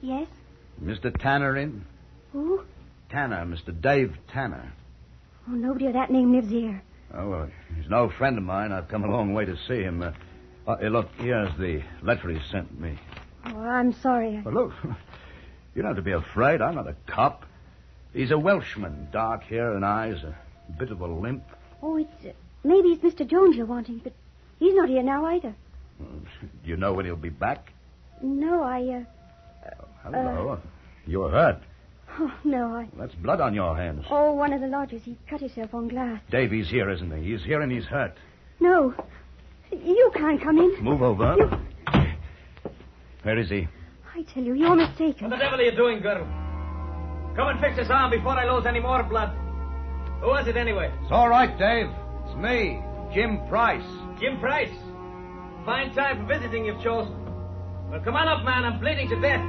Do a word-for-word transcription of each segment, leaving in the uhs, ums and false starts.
Yes? Mister Tanner in? Who? Tanner, Mister Dave Tanner. Oh, nobody of that name lives here. Oh, well, he's no friend of mine. I've come a long way to see him. Uh, uh, hey, look, here's the letter he sent me. Oh, I'm sorry. Well, look, you don't have to be afraid. I'm not a cop. He's a Welshman, dark hair and eyes, a bit of a limp. Oh, it's... Uh, maybe it's Mister Jones you're wanting, but he's not here now either. Do you know when he'll be back? No, I, uh... Oh, hello. Uh, You're hurt. Oh, no, I... That's blood on your hands. Oh, one of the lodgers. He cut himself on glass. Davy's here, isn't he? He's here and he's hurt. No. You can't come in. Move over. You... Where is he? I tell you, you're mistaken. What the devil are you doing, girl? Come and fix his arm before I lose any more blood. Who was it, anyway? It's all right, Dave. It's me, Jim Price. Jim Price? Fine time for visiting you've chosen. Well, come on up, man. I'm bleeding to death.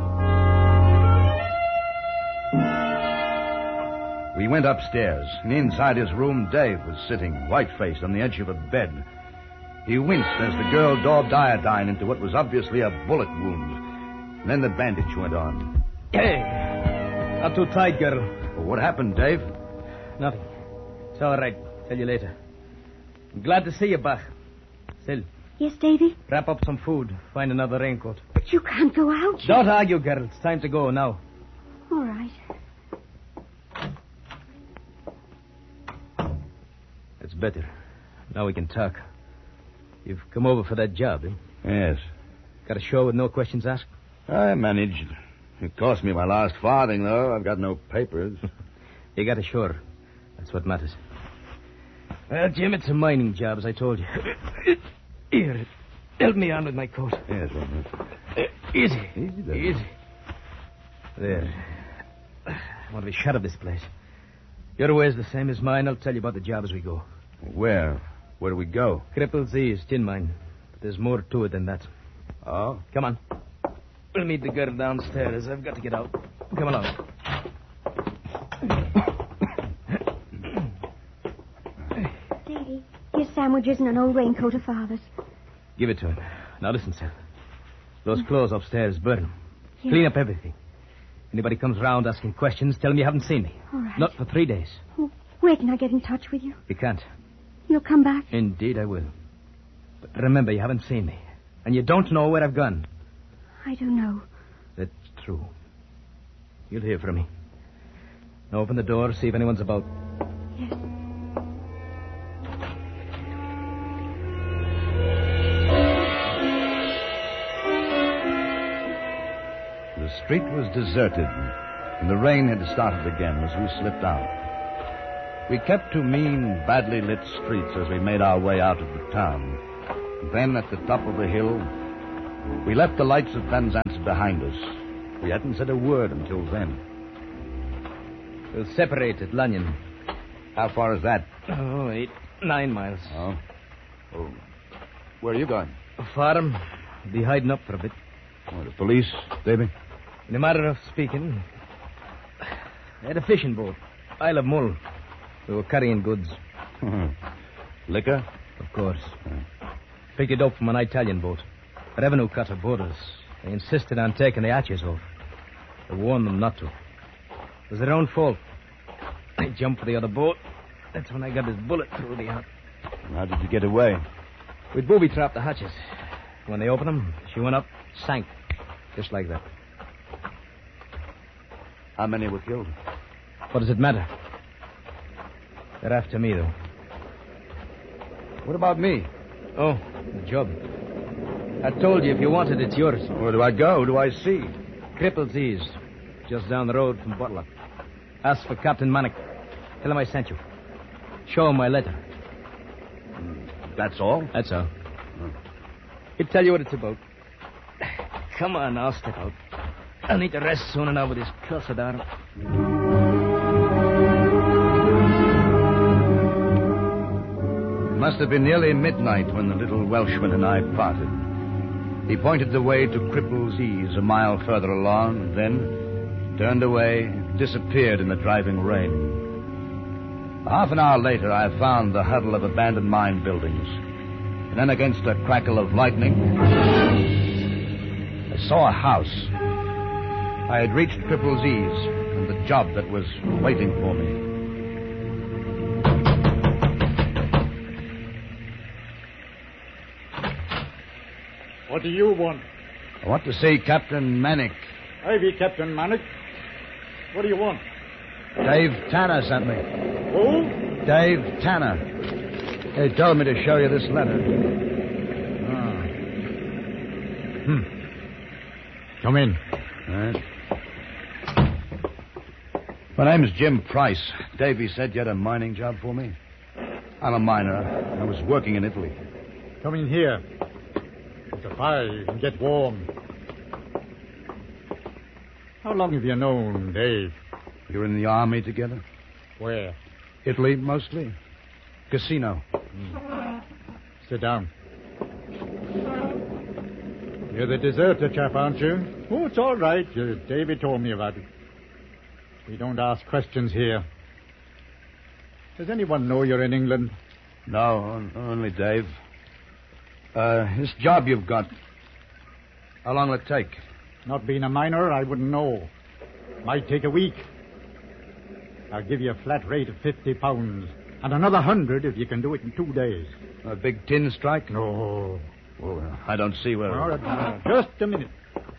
We went upstairs, and inside his room, Dave was sitting, white-faced, on the edge of a bed. He winced as the girl daubed iodine into what was obviously a bullet wound. And then the bandage went on. Hey, not too tight, girl. Well, what happened, Dave? Nothing. It's all right. Tell you later. I'm glad to see you back. Still, Yes, Davy? wrap up some food. Find another raincoat. But you can't go out. Don't argue, girl. It's time to go now. All right. That's better. Now we can talk. You've come over for that job, eh? Yes. Got a show with no questions asked? I managed. It cost me my last farthing, though. I've got no papers. You got ashore. That's what matters. Well, Jim, it's a mining job, as I told you. Here, help me on with my coat. Yes, well, Uh, easy. Easy, then. Easy. There. I want to be shut of this place. Your way's the same as mine. I'll tell you about the job as we go. Where? Where do we go? Cripple Z's tin mine. But there's more to it than that. Oh? Come on. We'll meet the girl downstairs. I've got to get out. Come along. Davy, here's sandwiches and an old raincoat of father's. Give it to him. Now listen, Seth. Those clothes upstairs, burn them. Yeah. Clean up everything. Anybody comes round asking questions, tell them you haven't seen me. All right. Not for three days. Oh, where can I get in touch with you? You can't. You'll come back? Indeed I will. But remember, you haven't seen me. And you don't know where I've gone. I don't know. That's true. You'll hear from me. Now open the door, see if anyone's about. Yes. The street was deserted, and the rain had started again as we slipped out. We kept to mean, badly lit streets as we made our way out of the town. Then, at the top of the hill, we left the lights of Penzance behind us. We hadn't said a word until then. We'll separate at Lanyon. How far is that? Oh, eight, nine miles. Oh. Oh. Where are you going? A farm. Be hiding up for a bit. Oh, the police, Davy? In a matter of speaking, I had a fishing boat. Isle of Mull. We were carrying goods. Liquor? Of course. Picked it up from an Italian boat. A revenue cutter bought us. They insisted on taking the hatches off. I warned them not to. It was their own fault. I jumped for the other boat. That's when I got this bullet through the heart. How did you get away? We'd booby-trapped the hatches. When they opened them, she went up, sank. Just like that. How many were killed? What does it matter? They're after me, though. What about me? Oh, the job. I told you if you want it, it's yours. Where do I go? Who do I see? Cripple Z's. Just down the road from Butler. Ask for Captain Manick. Tell him I sent you. Show him my letter. That's all? That's all. He'll tell you what it's about. Come on, I'll step out. I'll need to rest soon enough with this cussed arm. It must have been nearly midnight when the little Welshman and I parted. He pointed the way to Cripple Z's a mile further along, and then turned away and disappeared in the driving rain. Half an hour later, I found the huddle of abandoned mine buildings. And then against a crackle of lightning, I saw a house. I had reached Cripples Ease and the job that was waiting for me. What do you want? I want to see Captain Manick. I be Captain Manick. What do you want? Dave Tanner sent me. Who? Dave Tanner. He told me to show you this letter. Ah. Hmm. Come in. All right. My name's Jim Price. Davey said you had a mining job for me. I'm a miner. I was working in Italy. Come in here. There's a fire. You can get warm. How long have you known Dave? You were in the army together? Where? Italy, mostly. Casino. Hmm. Sit down. You're the deserter chap, aren't you? Oh, it's all right. Uh, David told me about it. We don't ask questions here. Does anyone know you're in England? No, on- only Dave. Uh, this job you've got, how long will it take? Not being a miner, I wouldn't know. Might take a week. I'll give you a flat rate of fifty pounds, and another hundred if you can do it in two days. A big tin strike? No. Well, uh, I don't see where... All right, uh, just a minute.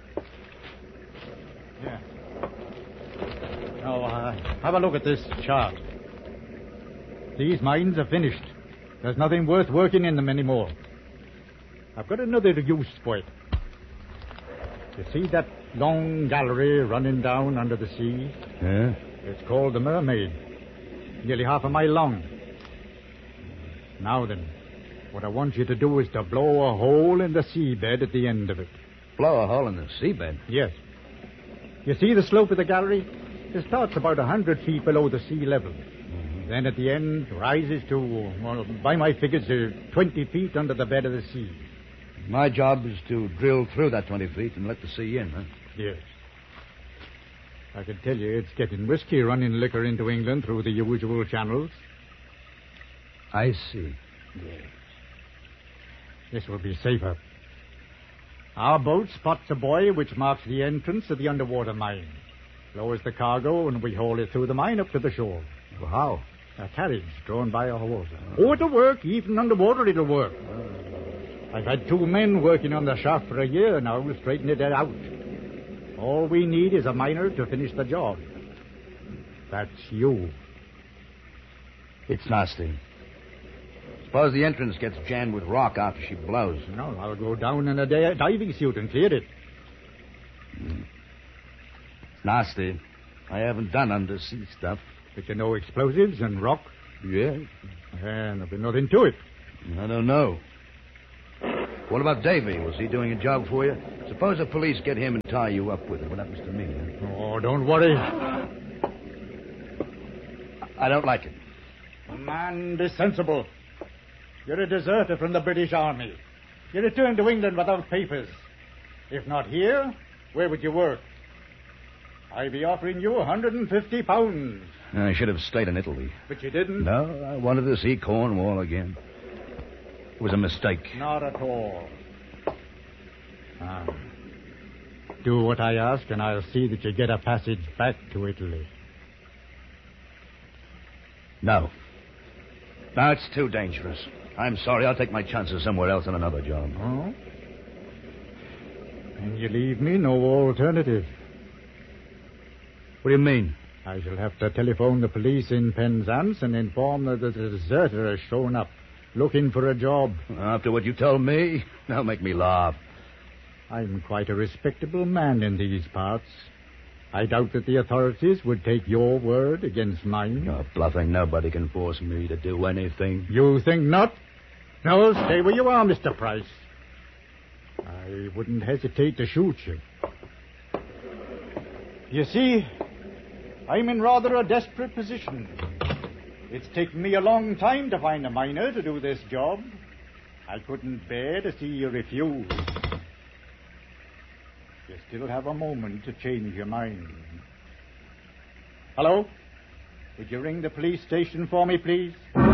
Yeah. Now, uh, have a look at this chart. These mines are finished. There's nothing worth working in them anymore. I've got another use for it. You see that long gallery running down under the sea? Yeah? It's called the Mermaid. Nearly half a mile long. Now then, what I want you to do is to blow a hole in the seabed at the end of it. Blow a hole in the seabed? Yes. You see the slope of the gallery? It starts about a hundred feet below the sea level. Mm-hmm. Then at the end rises to, well, by my figures, uh, twenty feet under the bed of the sea. My job is to drill through that twenty feet and let the sea in, huh? Yes. I can tell you it's getting risky running liquor into England through the usual channels. I see. Yes. This will be safer. Our boat spots a buoy which marks the entrance of the underwater mine. Lowers the cargo and we haul it through the mine up to the shore. Well, how? A carriage drawn by a horse. Oh, it'll work. Even underwater it'll work. I've had two men working on the shaft for a year now, straightening it out. All we need is a miner to finish the job. That's you. It's nasty. Suppose the entrance gets jammed with rock after she blows. No, I'll go down in a di- diving suit and clear it. Mm. It's nasty. I haven't done undersea stuff. But you know explosives and rock? Yeah. And there'll be nothing to it. I don't know. What about Davey? Was he doing a job for you? Suppose the police get him and tie you up with it. What happens to me? Huh? Oh, don't worry. I don't like it. Man, be sensible. You're a deserter from the British Army. You returned to England without papers. If not here, where would you work? I'd be offering you one hundred fifty pounds. I should have stayed in Italy. But you didn't? No, I wanted to see Cornwall again. It was a mistake. Not at all. Ah. Do what I ask, and I'll see that you get a passage back to Italy. No. No, it's too dangerous. I'm sorry. I'll take my chances somewhere else on another job. Oh? And you leave me no alternative. What do you mean? I shall have to telephone the police in Penzance and inform them that the deserter has shown up, looking for a job. After what you told me? That'll make me laugh. I'm quite a respectable man in these parts. I doubt that the authorities would take your word against mine. You're bluffing. Nobody can force me to do anything. You think not? No, stay where you are, Mister Price. I wouldn't hesitate to shoot you. You see, I'm in rather a desperate position. It's taken me a long time to find a miner to do this job. I couldn't bear to see you refuse. You still have a moment to change your mind. Hello? Would you ring the police station for me, please?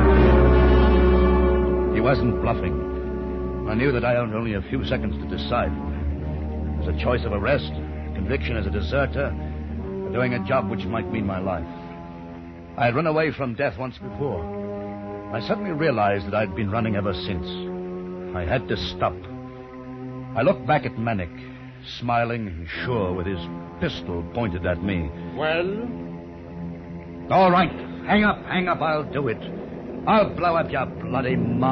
He wasn't bluffing. I knew that I had only a few seconds to decide. It was a choice of arrest conviction as a deserter, for doing a job which might mean my life. I had run away from death once before. I suddenly realized that I'd been running ever since. I had to stop. I looked back at Manick, smiling and sure with his pistol pointed at me. Well? All right. Hang up, hang up. I'll do it. I'll blow up your bloody mouth.